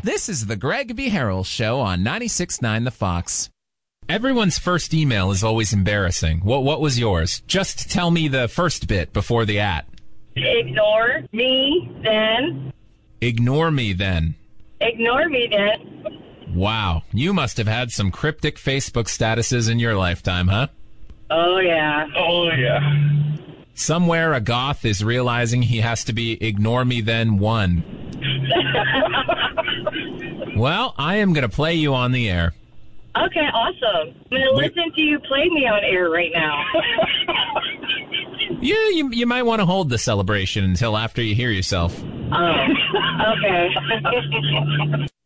This is the Greg V. Harrell Show on 96.9 The Fox. Everyone's first email is always embarrassing. What was yours? Just tell me the first bit before the @. Ignore me, then. Ignore me, then. Ignore me, then. Wow, you must have had some cryptic Facebook statuses in your lifetime, huh? Oh, yeah. Oh, yeah. Somewhere a goth is realizing he has to be ignore me, then 1. Well, I am going to play you on the air. Okay, awesome. I'm going to listen to you play me on air right now. Yeah, you might want to hold the celebration until after you hear yourself. Oh, okay.